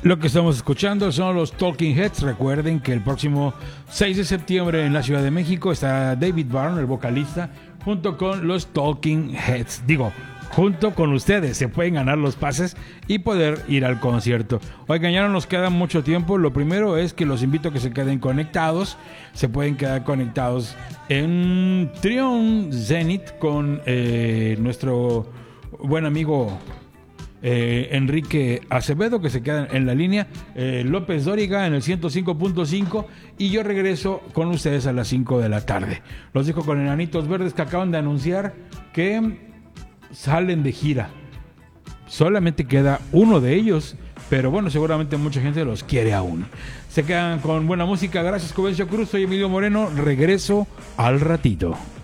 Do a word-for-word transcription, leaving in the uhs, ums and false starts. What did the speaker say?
Lo que estamos escuchando son los Talking Heads. Recuerden que el próximo seis de septiembre en la Ciudad de México está David Byrne, el vocalista, junto con los Talking Heads. Digo, junto con ustedes. Se pueden ganar los pases y poder ir al concierto. Oigan, ya no nos queda mucho tiempo. Lo primero es que los invito a que se queden conectados. Se pueden quedar conectados en Trion Zenith con eh, nuestro buen amigo Eh, Enrique Acevedo, que se queda en la línea, eh, López Dóriga en el ciento cinco punto cinco, y yo regreso con ustedes a las cinco de la tarde. Los dejo con Enanitos Verdes, que acaban de anunciar que salen de gira. Solamente queda uno de ellos, pero bueno, seguramente mucha gente los quiere aún. Se quedan con buena música. Gracias, Cobencio Cruz. Soy Emilio Moreno. Regreso al ratito.